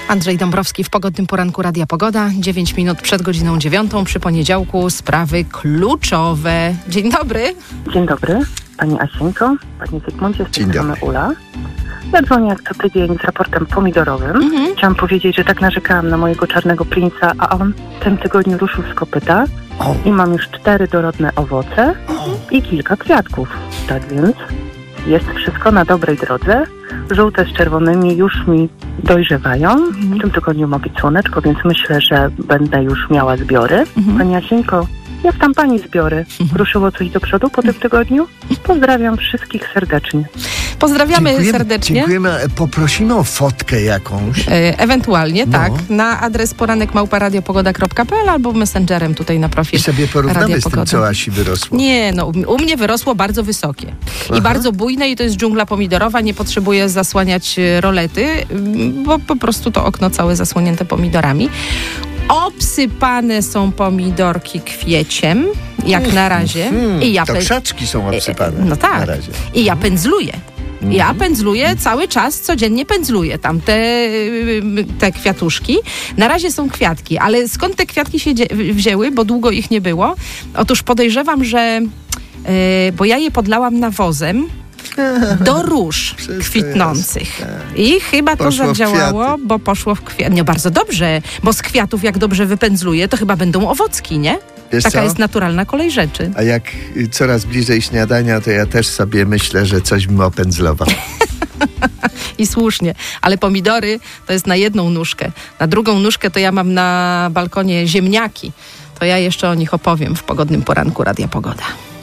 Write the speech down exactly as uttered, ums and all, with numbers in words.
Andrzej Dąbrowski w Pogodnym Poranku Radia Pogoda. dziewięć minut przed godziną dziewiątą przy poniedziałku sprawy kluczowe. Dzień dobry. Dzień dobry, pani Asieńko, pani Zygmuncie, z tej Dzień strony dobry. Ula. Ja dzwonię jak co tydzień z raportem pomidorowym. Mhm. Chciałam powiedzieć, że tak narzekałam na mojego czarnego princa, a on w tym tygodniu ruszył z kopyta O. i mam już cztery dorodne owoce i kilka kwiatków. Tak więc jest wszystko na dobrej drodze. Żółte z czerwonymi już mi dojrzewają. W tym tygodniu ma być słoneczko, więc myślę, że będę już miała zbiory. Mhm. Pani Asieńko, jak tam pani zbiory? Ruszyło coś do przodu po tym tygodniu? Pozdrawiam wszystkich serdecznie. Pozdrawiamy Dziękujemy, serdecznie. Dziękujemy. Poprosimy o fotkę jakąś. E, ewentualnie, No. tak. Na adres poranek małpa radiopogoda kropka p l albo messengerem tutaj na profil I sobie porównamy Radia z tym, Pogoda. co Asi wyrosło. Nie, no u- u mnie wyrosło bardzo wysokie i Aha. bardzo bujne i to jest dżungla pomidorowa, nie potrzebuję zasłaniać e, rolety, m, bo po prostu to okno całe zasłonięte pomidorami. Obsypane są pomidorki kwieciem, jak na razie. Hmm, I ja to pe- krzaczki są obsypane No tak. na razie. I ja pędzluję. Ja Mhm. pędzluję cały czas, codziennie pędzluję tam te, te kwiatuszki. Na razie są kwiatki, ale skąd te kwiatki się dzie- wzięły, bo długo ich nie było? Otóż podejrzewam, że e, bo ja je podlałam nawozem do róż Wszystko kwitnących. jest, I chyba to Poszło w zadziałało, kwiaty. bo poszło w kwiaty. No bardzo dobrze, bo z kwiatów jak dobrze wypędzluję, to chyba będą owocki, nie? Wiesz Taka co? jest naturalna kolej rzeczy. A jak y, coraz bliżej śniadania, to ja też sobie myślę, że coś bym opędzlował. I słusznie, ale pomidory to jest na jedną nóżkę. Na drugą nóżkę to ja mam na balkonie ziemniaki. To ja jeszcze o nich opowiem w Pogodnym Poranku Radia Pogoda.